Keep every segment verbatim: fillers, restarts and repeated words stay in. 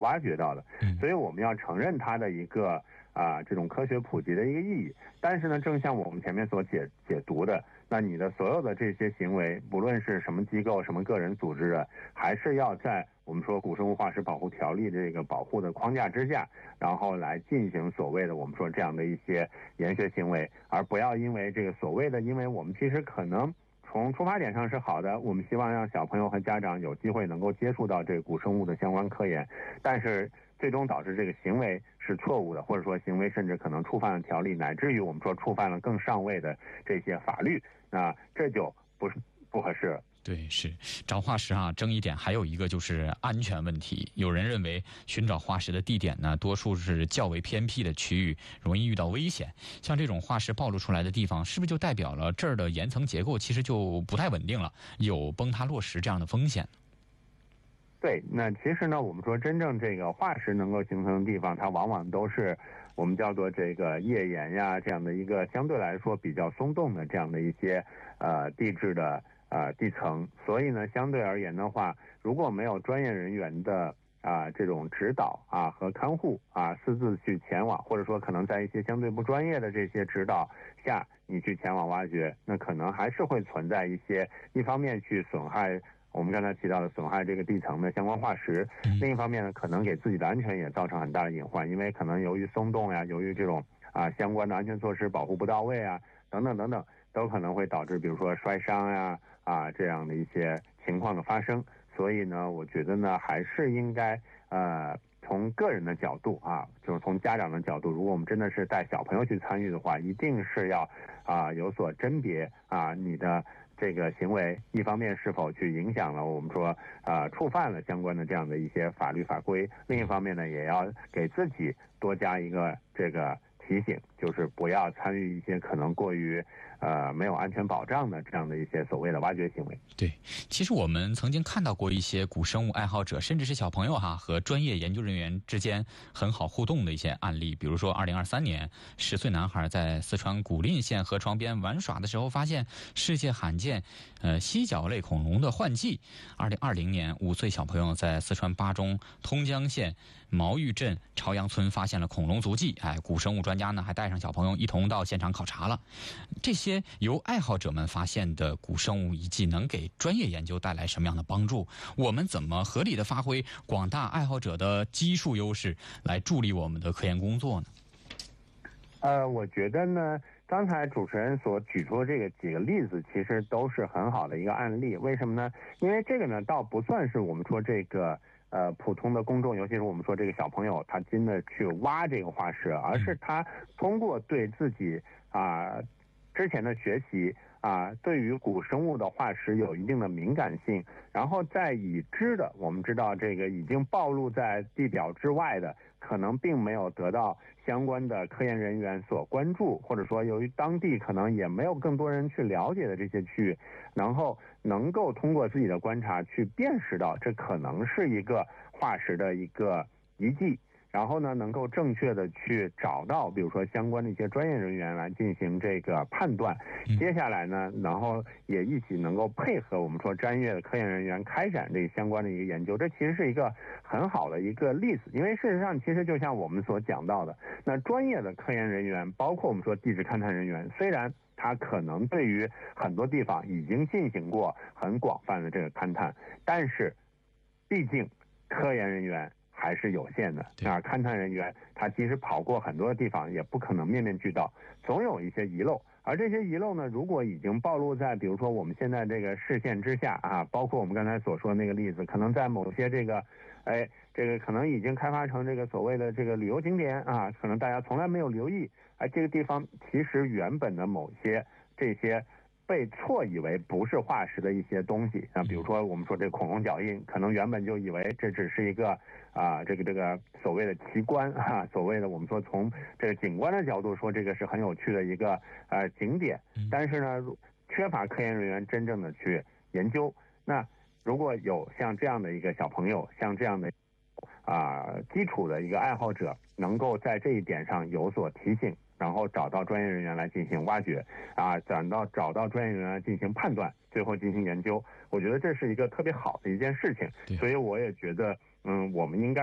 挖掘到的，所以我们要承认它的一个啊这种科学普及的一个意义。但是呢，正像我们前面所解解读的，那你的所有的这些行为，不论是什么机构、什么个人组织的，还是要在我们说古生物化石保护条例这个保护的框架之下，然后来进行所谓的我们说这样的一些研学行为，而不要因为这个所谓的，因为我们其实可能从出发点上是好的，我们希望让小朋友和家长有机会能够接触到这个古生物的相关科研，但是最终导致这个行为是错误的，或者说行为甚至可能触犯了条例，乃至于我们说触犯了更上位的这些法律，那这就不是不合适了。 对，是找化石啊，争议点还有一个就是安全问题。有人认为寻找化石的地点呢，多数是较为偏僻的区域，容易遇到危险。像这种化石暴露出来的地方，是不是就代表了这儿的岩层结构其实就不太稳定了，有崩塌落石这样的风险？ 对，那其实呢，我们说真正这个化石能够形成的地方，它往往都是我们叫做这个页岩呀这样的一个相对来说比较松动的这样的一些呃地质的呃地层，所以呢，相对而言的话，如果没有专业人员的啊、呃、这种指导啊和看护啊，私自去前往，或者说可能在一些相对不专业的这些指导下，你去前往挖掘，那可能还是会存在一些一方面去损害我们刚才提到的损害这个地层的相关化石，另一方面呢，可能给自己的安全也造成很大的隐患，因为可能由于松动呀，由于这种啊相关的安全措施保护不到位啊，等等等等，都可能会导致比如说摔伤呀啊这样的一些情况的发生。所以呢，我觉得呢，还是应该呃从个人的角度啊，就是从家长的角度，如果我们真的是带小朋友去参与的话，一定是要啊有所甄别啊你的这个行为，一方面是否去影响了我们说啊、呃、触犯了相关的这样的一些法律法规，另一方面呢，也要给自己多加一个这个提醒，就是不要参与一些可能过于呃没有安全保障的这样的一些所谓的挖掘行为。 对，其实我们曾经看到过一些古生物爱好者，甚至是小朋友哈，和专业研究人员之间很好互动的一些案例。比如说，二零二三年，十岁男孩在四川古蔺县河床边玩耍的时候，发现世界罕见呃犀角类恐龙的换季。二零二零年，五岁小朋友在四川巴中通江县毛峪镇朝阳村发现了恐龙足迹。哎，古生物专家呢还带上小朋友一同到现场考察了。这些由爱好者们发现的古生物遗迹，能给专业研究带来什么样的帮助？我们怎么合理的发挥广大爱好者的基数优势，来助力我们的科研工作呢？ 呃，我觉得呢，刚才主持人所举出的这个几个例子，其实都是很好的一个案例。为什么呢？因为这个呢，倒不算是我们说这个呃普通的公众，尤其是我们说这个小朋友，他真的去挖这个化石，而是他通过对自己啊、呃、之前的学习啊，对于古生物的化石有一定的敏感性，然后在已知的，我们知道这个已经暴露在地表之外的，可能并没有得到相关的科研人员所关注，或者说由于当地可能也没有更多人去了解的这些区域，然后能够通过自己的观察去辨识到这可能是一个化石的一个遗迹，然后呢，能够正确的去找到，比如说相关的一些专业人员来进行这个判断。接下来呢，然后也一起能够配合我们说专业的科研人员开展这相关的一个研究。这其实是一个很好的一个例子，因为事实上，其实就像我们所讲到的，那专业的科研人员，包括我们说地质勘探人员，虽然他可能对于很多地方已经进行过很广泛的这个勘探，但是毕竟科研人员还是有限的啊，勘探人员他即使跑过很多的地方，也不可能面面俱到，总有一些遗漏。而这些遗漏呢，如果已经暴露在比如说我们现在这个视线之下啊，包括我们刚才所说的那个例子，可能在某些这个哎这个可能已经开发成这个所谓的这个旅游景点啊，可能大家从来没有留意，哎，这个地方其实原本的某些这些被错以为不是化石的一些东西啊，比如说我们说这个恐龙脚印，可能原本就以为这只是一个啊这个这个所谓的奇观啊，所谓的我们说从这个景观的角度说这个是很有趣的一个呃景点，但是呢缺乏科研人员真正的去研究。那如果有像这样的一个小朋友，像这样的啊基础的一个爱好者，能够在这一点上有所提醒，然后找到专业人员来进行挖掘啊，找到找到专业人员来进行判断，最后进行研究，我觉得这是一个特别好的一件事情。所以我也觉得，嗯，我们应该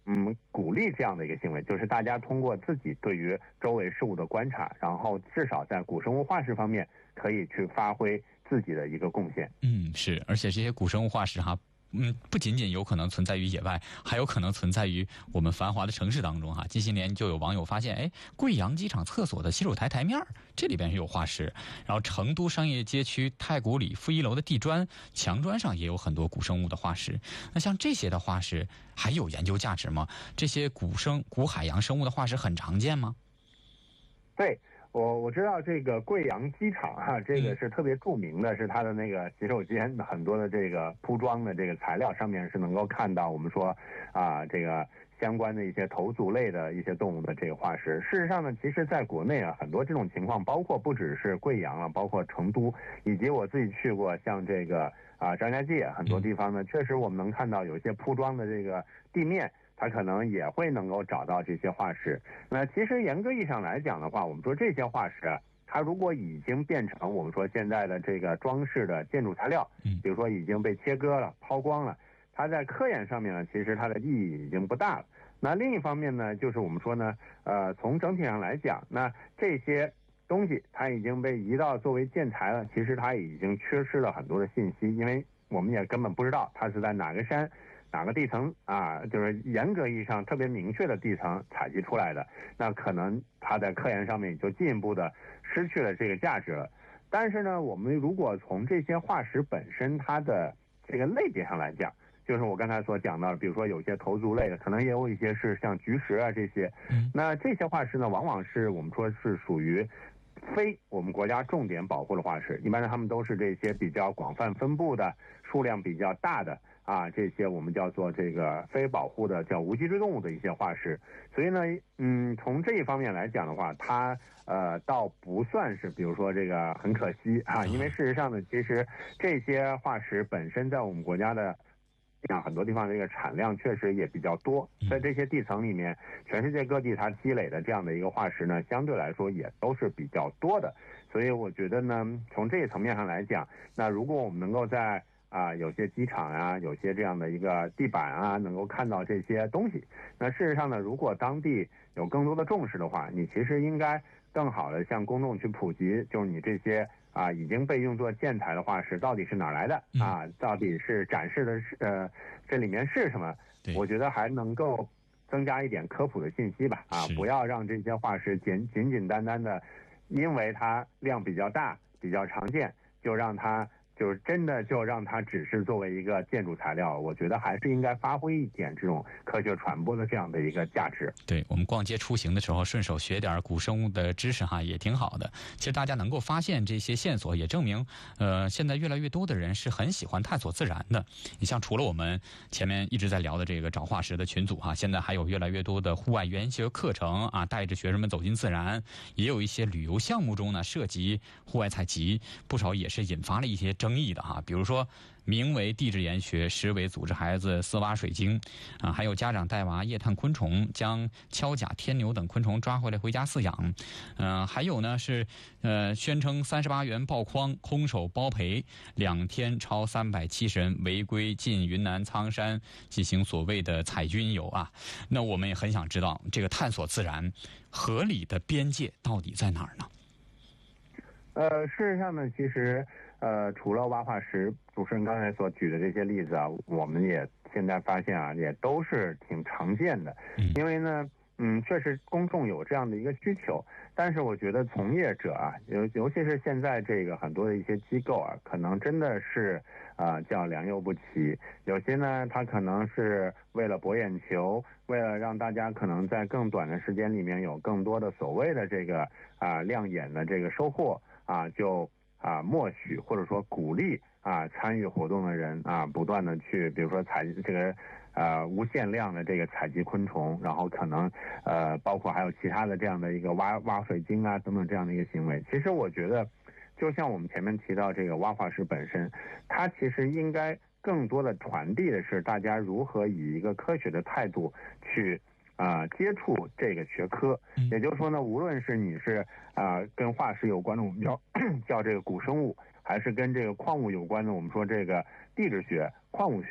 嗯鼓励这样的一个行为，就是大家通过自己对于周围事物的观察，然后至少在古生物化石方面可以去发挥自己的一个贡献。 嗯，是，而且这些古生物化石哈。嗯，不仅仅有可能存在于野外，还有可能存在于我们繁华的城市当中哈。近些年就有网友发现，哎，贵阳机场厕所的洗手台台面这里边是有化石，然后成都商业街区太古里负一楼的地砖墙砖上也有很多古生物的化石。那像这些的化石还有研究价值吗？这些古生古海洋生物的化石很常见吗？ 对。我我知道这个贵阳机场哈、啊，这个是特别著名的，是它的那个洗手间很多的这个铺装的这个材料上面是能够看到我们说啊这个相关的一些头足类的一些动物的这个化石。事实上呢，其实在国内啊，很多这种情况，包括不只是贵阳啊，包括成都，以及我自己去过像这个啊张家界很多地方呢，确实我们能看到有些铺装的这个地面。它可能也会能够找到这些化石。那其实严格意义上来讲的话，我们说这些化石，它如果已经变成我们说现在的这个装饰的建筑材料，比如说已经被切割了、抛光了，它在科研上面呢，其实它的意义已经不大了。那另一方面呢，就是我们说呢，呃，从整体上来讲，那这些东西它已经被移到作为建材了，其实它已经缺失了很多的信息，因为我们也根本不知道它是在哪个山。哪个地层啊，就是严格意义上特别明确的地层采集出来的，那可能它在科研上面就进一步的失去了这个价值了。但是呢，我们如果从这些化石本身它的这个类别上来讲，就是我刚才所讲到的，比如说有些头足类的，可能也有一些是像菊石啊这些，那这些化石呢，往往是我们说是属于非我们国家重点保护的化石，一般它们都是这些比较广泛分布的、数量比较大的。啊，这些我们叫做这个非保护的叫无脊椎动物的一些化石，所以呢，嗯，从这一方面来讲的话，它呃倒不算是，比如说这个很可惜啊，因为事实上呢，其实这些化石本身在我们国家的像很多地方这个产量确实也比较多，在这些地层里面，全世界各地它积累的这样的一个化石呢，相对来说也都是比较多的，所以我觉得呢，从这一层面上来讲，那如果我们能够在啊，有些机场啊，有些这样的一个地板啊，能够看到这些东西。那事实上呢，如果当地有更多的重视的话，你其实应该更好的向公众去普及，就是你这些啊已经被用作建材的化石到底是哪来的啊？到底是展示的是呃这里面是什么？我觉得还能够增加一点科普的信息吧。啊，不要让这些化石简简简单单的，因为它量比较大、比较常见，就让它。就是真的就让它只是作为一个建筑材料，我觉得还是应该发挥一点这种科学传播的这样的一个价值。 对，我们逛街出行的时候顺手学点古生物的知识哈，也挺好的。其实大家能够发现这些线索，也证明呃现在越来越多的人是很喜欢探索自然的。你像除了我们前面一直在聊的这个找化石的群组哈，现在还有越来越多的户外研学课程啊，带着学生们走进自然，也有一些旅游项目中呢涉及户外采集，不少也是引发了一些争议的哈，比如说名为地质研学，实为组织孩子私挖水晶啊，还有家长带娃夜探昆虫，将锹甲、天牛等昆虫抓回来回家饲养，嗯、呃，还有呢是呃宣称三十八元爆筐，空手包赔，两天超三百七十人违规进云南苍山进行所谓的采菌游啊。那我们也很想知道，这个探索自然合理的边界到底在哪儿呢？ 呃，事实上呢，其实呃，除了挖化石，主持人刚才所举的这些例子啊，我们也现在发现啊，也都是挺常见的。因为呢，嗯，确实公众有这样的一个需求，但是我觉得从业者啊，尤尤其是现在这个很多的一些机构啊，可能真的是啊、呃、叫良莠不齐。有些呢，他可能是为了博眼球，为了让大家可能在更短的时间里面有更多的所谓的这个啊、呃、亮眼的这个收获。啊，就啊默许或者说鼓励啊参与活动的人啊，不断的去，比如说采这个呃无限量的这个采集昆虫，然后可能呃包括还有其他的这样的一个挖挖水晶啊等等这样的一个行为。其实我觉得，就像我们前面提到这个挖化石本身，它其实应该更多的传递的是大家如何以一个科学的态度去。啊、呃，接触这个学科，也就是说呢，无论是你是啊、呃、跟化石有关的，我们叫叫这个古生物，还是跟这个矿物有关的，我们说这个地质学、矿物学，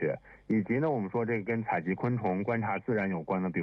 以及呢我们说这个跟采集昆虫、观察自然有关的，比如